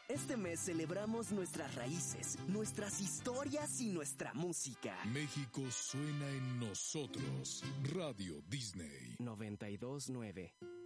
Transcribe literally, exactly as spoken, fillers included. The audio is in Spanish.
Este mes celebramos nuestras raíces, nuestras historias y nuestra música. México suena en nosotros. Radio Disney noventa y dos nueve.